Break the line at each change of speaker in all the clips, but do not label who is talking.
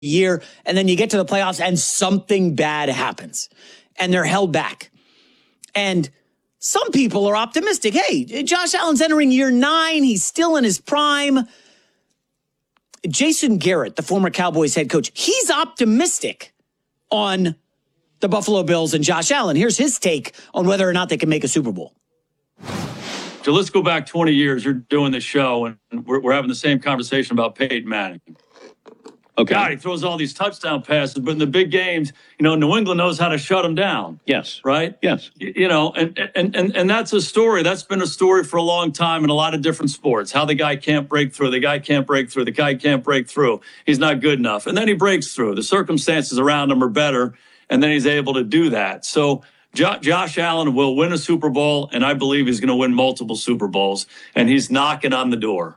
year, and then you get to the playoffs and something bad happens and they're held back. And some people are optimistic. Hey, Josh Allen's entering year 9. He's still in his prime. Jason Garrett, the former Cowboys head coach, he's optimistic on the Buffalo Bills and Josh Allen. Here's his take on whether or not they can make a Super Bowl.
So let's go back 20 years. You're doing this show, and we're having the same conversation about Peyton Manning.
Okay.
God, he throws all these touchdown passes, but in the big games, New England knows how to shut him down.
Yes.
Right?
Yes.
And that's a story. That's been a story for a long time in a lot of different sports. How the guy can't break through. The guy can't break through. The guy can't break through. He's not good enough. And then he breaks through. The circumstances around him are better, and then he's able to do that. So Josh Allen will win a Super Bowl, and I believe he's going to win multiple Super Bowls, and he's knocking on the door.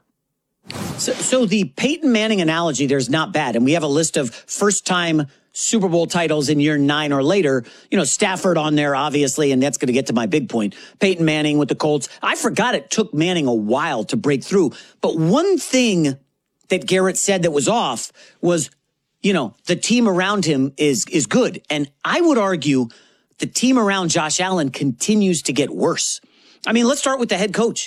So the Peyton Manning analogy there's not bad. And we have a list of first-time Super Bowl titles in year 9 or later. Stafford on there, obviously, and that's going to get to my big point. Peyton Manning with the Colts. I forgot it took Manning a while to break through. But one thing that Garrett said that was off was, the team around him is good. And I would argue the team around Josh Allen continues to get worse. I mean, let's start with the head coach.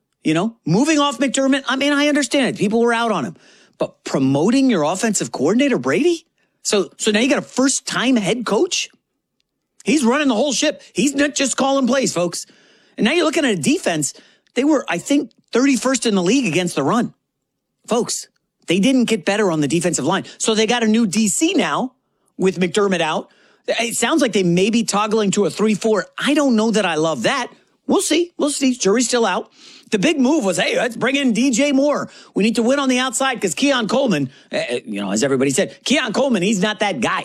Moving off McDermott, I understand it. People were out on him. But promoting your offensive coordinator, Brady? So now you got a first-time head coach? He's running the whole ship. He's not just calling plays, folks. And now you're looking at a defense. They were, I think, 31st in the league against the run. Folks, they didn't get better on the defensive line. So they got a new DC now with McDermott out. It sounds like they may be toggling to a 3-4. I don't know that I love that. We'll see. Jury's still out. The big move was, hey, let's bring in DJ Moore. We need to win on the outside because Keon Coleman, as everybody said, Keon Coleman, he's not that guy.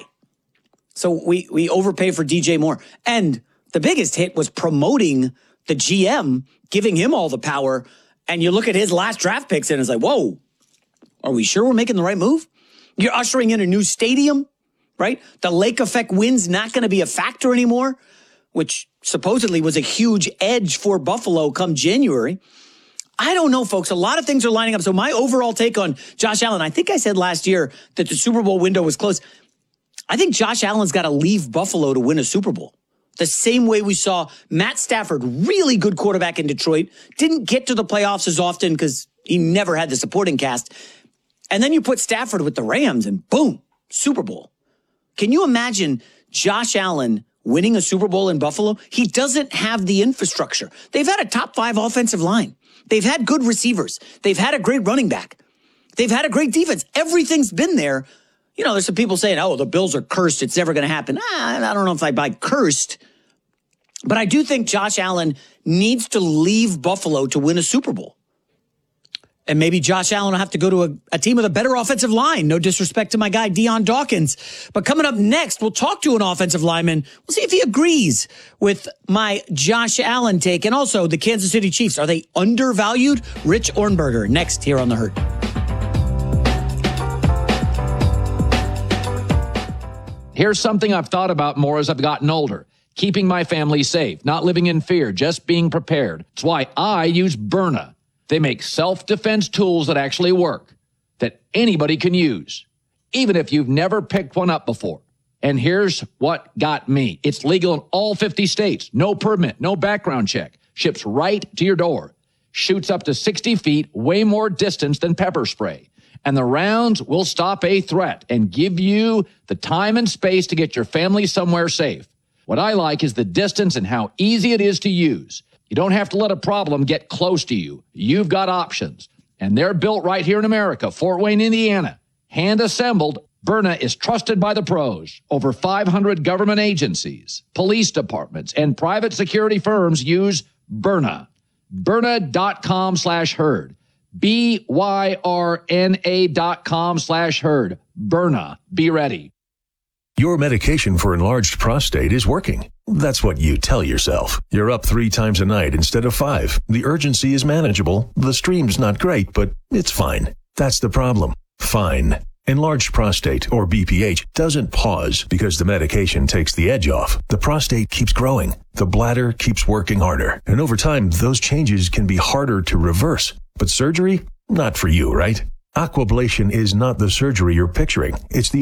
So we overpay for DJ Moore. And the biggest hit was promoting the GM, giving him all the power. And you look at his last draft picks and it's like, whoa, are we sure we're making the right move? You're ushering in a new stadium, right? The lake effect win's not going to be a factor anymore, which supposedly was a huge edge for Buffalo come January. I don't know, folks. A lot of things are lining up. So my overall take on Josh Allen, I think I said last year that the Super Bowl window was closed. I think Josh Allen's got to leave Buffalo to win a Super Bowl. The same way we saw Matt Stafford, really good quarterback in Detroit, didn't get to the playoffs as often because he never had the supporting cast. And then you put Stafford with the Rams and boom, Super Bowl. Can you imagine Josh Allen winning a Super Bowl in Buffalo? He doesn't have the infrastructure. They've had a top 5 offensive line. They've had good receivers. They've had a great running back. They've had a great defense. Everything's been there. There's some people saying, oh, the Bills are cursed. It's never going to happen. I don't know if I buy cursed, but I do think Josh Allen needs to leave Buffalo to win a Super Bowl. And maybe Josh Allen will have to go to a team with a better offensive line. No disrespect to my guy, Deion Dawkins. But coming up next, we'll talk to an offensive lineman. We'll see if he agrees with my Josh Allen take. And also, the Kansas City Chiefs, are they undervalued? Rich Ornberger, next here on The Herd.
Here's something I've thought about more as I've gotten older. Keeping my family safe, not living in fear, just being prepared. It's why I use Byrna. They make self-defense tools that actually work, that anybody can use, even if you've never picked one up before. And here's what got me. It's legal in all 50 states. No permit, no background check. Ships right to your door. Shoots up to 60 feet, way more distance than pepper spray. And the rounds will stop a threat and give you the time and space to get your family somewhere safe. What I like is the distance and how easy it is to use. You don't have to let a problem get close to you. You've got options. And they're built right here in America, Fort Wayne, Indiana. Hand assembled, Byrna is trusted by the pros. Over 500 government agencies, police departments, and private security firms use Byrna. Byrna.com/herd. BYRNA.com/herd. Byrna. Be ready.
Your medication for enlarged prostate is working. That's what you tell yourself. You're up 3 times a night instead of 5. The urgency is manageable. The stream's not great, but it's fine. That's the problem. Fine. Enlarged prostate, or BPH, doesn't pause because the medication takes the edge off. The prostate keeps growing. The bladder keeps working harder. And over time, those changes can be harder to reverse. But surgery? Not for you, right? Aquablation is not the surgery you're picturing. It's the